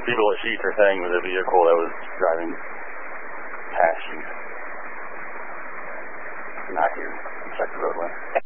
People at Sheets are saying it was a vehicle that was driving past you. Not here. Check the roadway.